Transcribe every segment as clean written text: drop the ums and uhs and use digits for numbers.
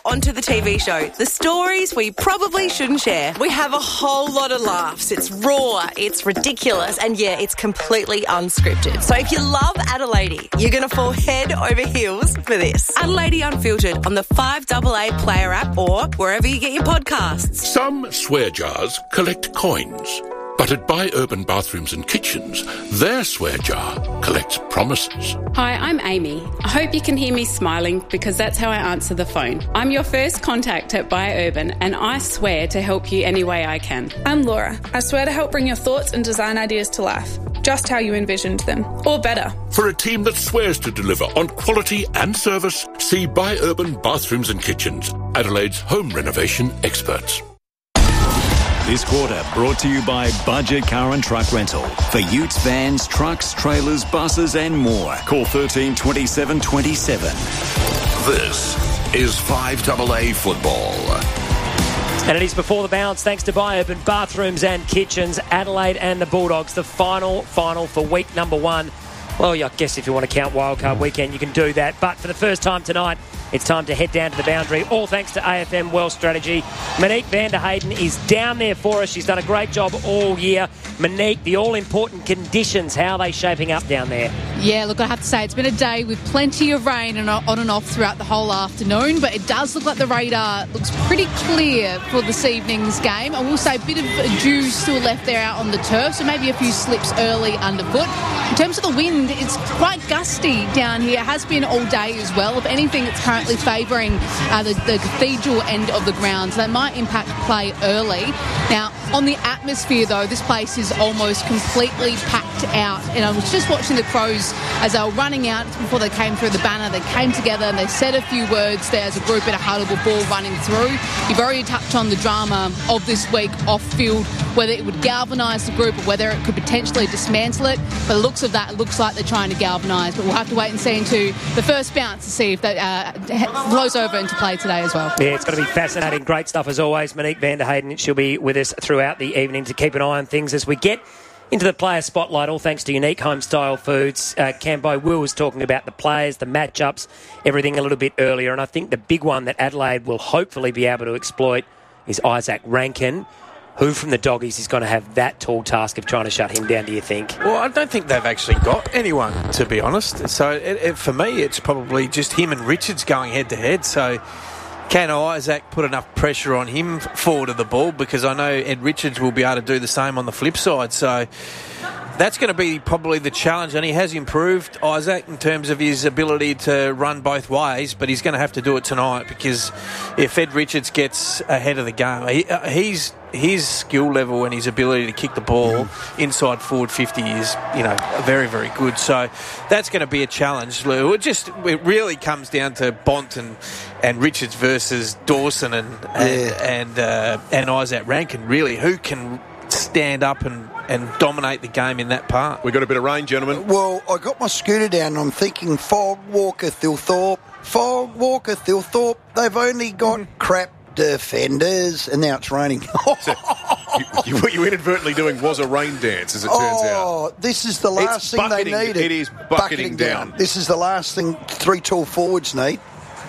Onto the TV show, the stories we probably shouldn't share. We have a whole lot of laughs. It's raw, it's ridiculous, and yeah, it's completely unscripted. So if you love Adelaide, you're going to fall head over heels for this. Adelaide Unfiltered on the 5AA Player app or wherever you get your podcasts. Some swear jars collect coins. But at Buy Urban Bathrooms and Kitchens, their swear jar collects promises. Hi, I'm Amy. I hope you can hear me smiling because that's how I answer the phone. I'm your first contact at Buy Urban and I swear to help you any way I can. I'm Laura. I swear to help bring your thoughts and design ideas to life, just how you envisioned them, or better. For a team that swears to deliver on quality and service, see Buy Urban Bathrooms and Kitchens, Adelaide's home renovation experts. This quarter brought to you by Budget Car and Truck Rental. For utes, vans, trucks, trailers, buses and more. Call 13 27 27. This is 5AA Football. And it is before the bounce, thanks to Buy Urban Bathrooms and Kitchens, Adelaide and the Bulldogs, the final for week number 1. Well, I guess if you want to count wildcard weekend, you can do that. But for the first time tonight, it's time to head down to the boundary, all thanks to AFM Wealth Strategy. Monique van der Hayden is down there for us. She's done a great job all year. Monique, the all-important conditions, how are they shaping up down there? Yeah, look, I have to say, it's been a day with plenty of rain and on and off throughout the whole afternoon, but it does look like the radar looks pretty clear for this evening's game. I will say a bit of dew still left there out on the turf, so maybe a few slips early underfoot. In terms of the wind, it's quite gusty down here. It has been all day as well. If anything, it's currently favouring the cathedral end of the ground, so that might impact play early. Now, on the atmosphere, though, this place is almost completely packed out, and I was just watching the Crows as they were running out before they came through the banner. They came together and they said a few words there as a group in a huddle before running through. You've already touched on the drama of this week off-field, whether it would galvanise the group or whether it could potentially dismantle it. But the looks of that, it looks like they're trying to galvanise, but we'll have to wait and see into the first bounce to see if that flows over into play today as well. Yeah, it's going to be fascinating. Great stuff as always. Monique van der Hayden, she'll be with us throughout the evening to keep an eye on things as we get into the player spotlight, all thanks to Unique Homestyle Foods. Cambo, Will was talking about the players, the matchups, everything a little bit earlier, and I think the big one that Adelaide will hopefully be able to exploit is Isaac Rankin. Who from the Doggies is going to have that tall task of trying to shut him down, do you think? Well, I don't think they've actually got anyone, to be honest. So for me, it's probably just him and Richards going head-to-head. So can Isaac put enough pressure on him forward of the ball? Because I know Ed Richards will be able to do the same on the flip side. So that's going to be probably the challenge. And he has improved, Isaac, in terms of his ability to run both ways, but he's going to have to do it tonight because if Ed Richards gets ahead of the game, his skill level and his ability to kick the ball inside forward 50 is, very, very good. So that's going to be a challenge, Lou. It really comes down to Bont and Richards versus Dawson and Isaac Rankin, really. Who can stand up and dominate the game in that part? We've got a bit of rain, gentlemen. Well, I got my scooter down and I'm thinking Fog, Walker, Thilthorpe. They've only got crap defenders, and now it's raining. So what you inadvertently doing was a rain dance, as it turns out. Oh, this is the last thing they needed. It is bucketing down. This is the last thing 3 tall forwards need.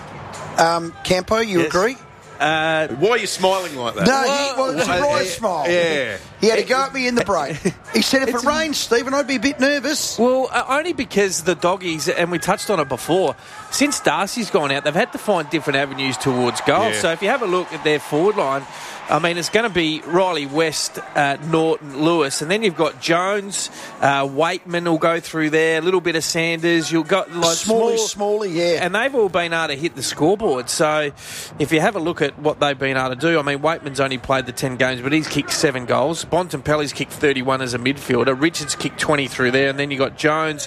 Campo, you agree? Why are you smiling like that? No, it was a right smile. Yeah. He had to go at me in the break. He said, if it rains, Stephen, I'd be a bit nervous. Well, only because the Doggies, and we touched on it before, since Darcy's gone out, they've had to find different avenues towards goal. Yeah. So if you have a look at their forward line, I mean, it's going to be Riley West, Norton, Lewis, and then you've got Jones, Waitman will go through there, a little bit of Sanders. You've got like Smalley, yeah. and they've all been able to hit the scoreboard. So if you have a look at what they've been able to do, I mean, Waitman's only played the 10 games, but he's kicked 7 goals. Bontempelli's kicked 31 as a midfielder. Richards kicked 20 through there, and then you got Jones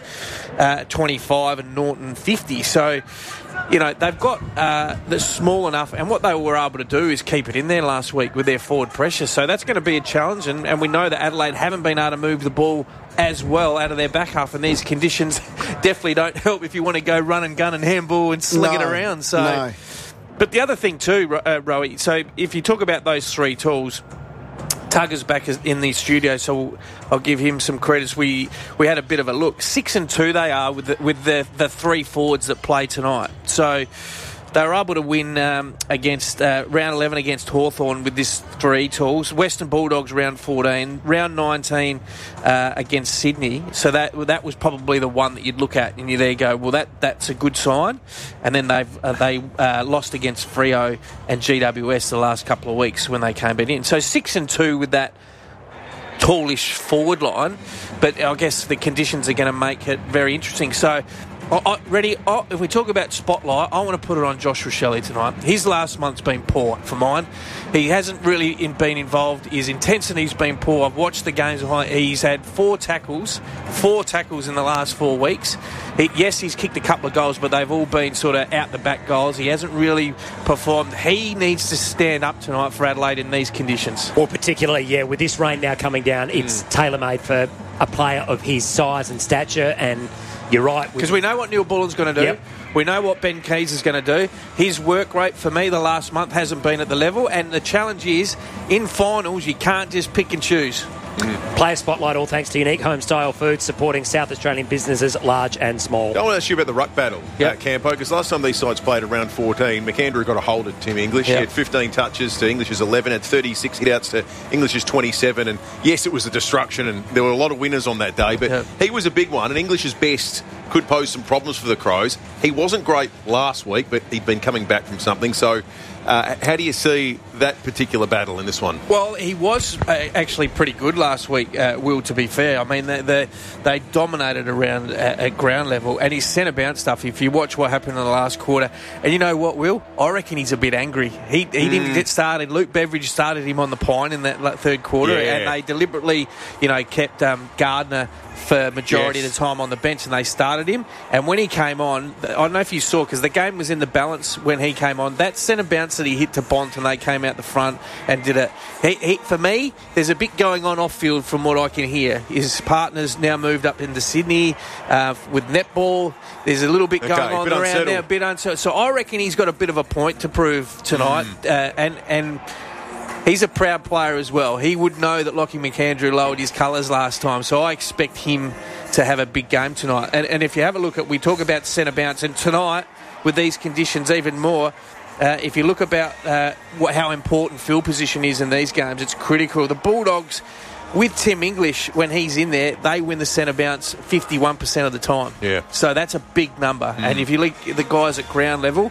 25 and Norton 50. So they've got the small enough, and what they were able to do is keep it in there last week with their forward pressure. So that's going to be a challenge, and we know that Adelaide haven't been able to move the ball as well out of their back half, and these conditions definitely don't help if you want to go run and gun and handball and sling it around. So, no. But the other thing too, Rowie, so if you talk about those 3 tools, Tugger's back in the studio, so I'll give him some credits. We had a bit of a look. 6 and 2 they are with the 3 forwards that play tonight. So They were able to win against round 11 against Hawthorn with this 3 tools. Western Bulldogs round 14, round 19 against Sydney. So that was probably the one that you'd look at and you there go, well, that's a good sign. And then they lost against Freo and GWS the last couple of weeks when they came back in. So 6-2 with that tallish forward line, but I guess the conditions are going to make it very interesting. So, if we talk about spotlight, I want to put it on Josh Rachele tonight. His last month's been poor for mine. He hasn't really been involved. His intensity's been poor. I've watched the games. He's had 4 tackles in the last 4 weeks. He's kicked a couple of goals, but they've all been sort of out-the-back goals. He hasn't really performed. He needs to stand up tonight for Adelaide in these conditions. Well, particularly, with this rain now coming down, it's tailor-made for a player of his size and stature, and you're right. Because we know what Neil Bullen's going to do. Yep. We know what Ben Keys is going to do. His work rate for me the last month hasn't been at the level, and the challenge is, in finals, you can't just pick and choose. Player Spotlight, all thanks to Unique Homestyle Foods, supporting South Australian businesses large and small. I want to ask you about the ruck battle, Campo, because last time these sides played at round 14, McAndrew got a hold of Tim English. He had 15 touches to English's 11, had 36 hit-outs to English's 27, and yes, it was a destruction, and there were a lot of winners on that day, but he was a big one, and English's best could pose some problems for the Crows. He wasn't great last week, but he'd been coming back from something, so how do you see that particular battle in this one? Well, he was actually pretty good last week, Will, to be fair. I mean, they dominated around at ground level, and his centre bounce stuff, if you watch what happened in the last quarter, and you know what, Will? I reckon he's a bit angry. He didn't get started. Luke Beveridge started him on the pine in that third quarter, and they deliberately, kept Gardner for majority of the time on the bench, and they started him. And when he came on, I don't know if you saw, because the game was in the balance when he came on, that centre bounce that he hit to Bont and they came out the front and did it. For me, there's a bit going on off-field from what I can hear. His partner's now moved up into Sydney with netball. There's a little bit going on around there, a bit uncertain. So I reckon he's got a bit of a point to prove tonight. And he's a proud player as well. He would know that Lockie McAndrew lowered his colours last time, so I expect him to have a big game tonight. And if you have a look at, we talk about centre bounce, and tonight, with these conditions even more, if you look about how important field position is in these games, it's critical. The Bulldogs, with Tim English, when he's in there, they win the centre bounce 51% of the time. Yeah. So that's a big number. And if you look at the guys at ground level,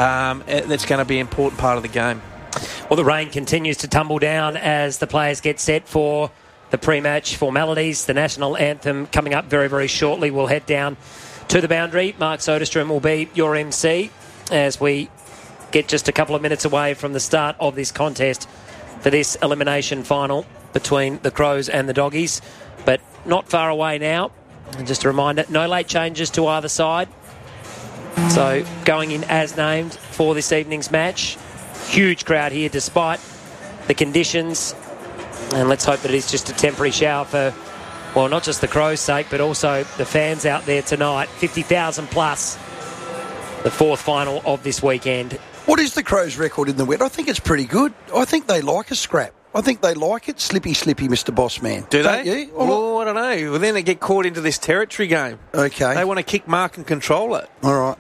that's going to be an important part of the game. Well, the rain continues to tumble down as the players get set for the pre-match formalities. The national anthem coming up very, very shortly. We'll head down to the boundary. Mark Soderstrom will be your MC as we get just a couple of minutes away from the start of this contest for this elimination final between the Crows and the Doggies. But not far away now. And just a reminder, no late changes to either side. So going in as named for this evening's match. Huge crowd here despite the conditions, and let's hope that it's just a temporary shower for, well, not just the Crows' sake, but also the fans out there tonight. 50,000 plus, the fourth final of this weekend. What is the Crows' record in the wet? I think it's pretty good. I think they like a scrap. I think they like it. Slippy, Mr. Bossman. Do they? You? Well, I don't know. Well, then they get caught into this territory game. Okay. They want to kick mark and control it. All right.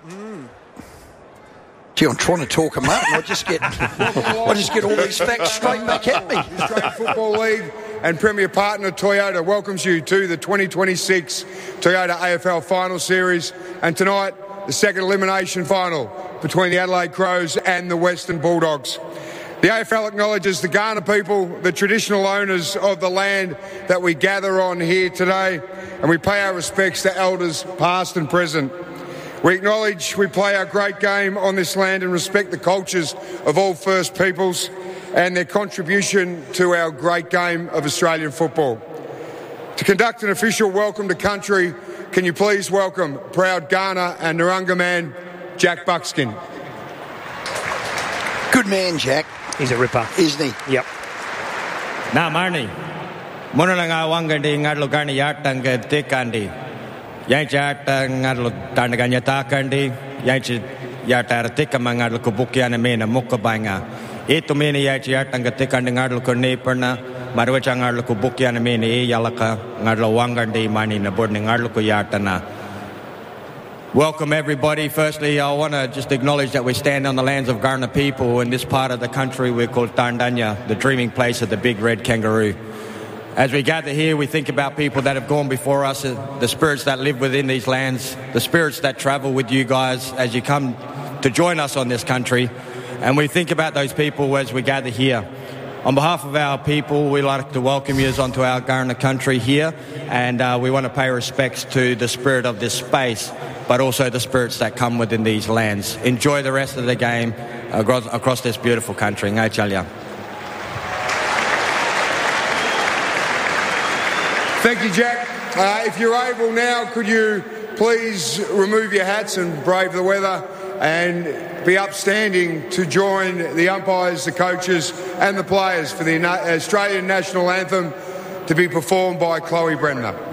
Gee, I'm trying to talk them up, and I just get all these facts straight back at me. The Australian Football League and Premier Partner Toyota welcomes you to the 2026 Toyota AFL Final Series, and tonight the second elimination final between the Adelaide Crows and the Western Bulldogs. The AFL acknowledges the Kaurna people, the traditional owners of the land that we gather on here today, and we pay our respects to elders past and present. We acknowledge we play our great game on this land and respect the cultures of all First Peoples and their contribution to our great game of Australian football. To conduct an official welcome to country, can you please welcome proud Kaurna and Narungga man, Jack Buckskin. Good man, Jack. He's a ripper. Isn't he? Yep. Na Marnie. Monolanga wangandi ngadlo gani yatanga tekandi. Yancha ngadlo tandaganya takandi. Yancha yatar tekama ngadlo kubukiana mena mukabanga. Ito mena yancha yatanga tekandi ngadlo kone perna. Marwacha ngadlo kubukiana mena yalaka ngadlo wangandi mani na borne ngadlo kuyatana. welcome everybody. Firstly, I want to just acknowledge that we stand on the lands of Kaurna people. In this part of the country we call Tandanya, the dreaming place of the big red kangaroo. As we gather here, we think about people that have gone before us, the spirits that live within these lands, the spirits that travel with you guys as you come to join us on this country. And we think about those people as we gather here. On behalf of our people, we'd like to welcome you onto our Kaurna country here, and we want to pay respects to the spirit of this space, but also the spirits that come within these lands. Enjoy the rest of the game across this beautiful country. Ngai chalia. Thank you, Jack. If you're able now, could you please remove your hats and brave the weather and be upstanding to join the umpires, the coaches and the players for the Australian National Anthem to be performed by Chloe Bremner.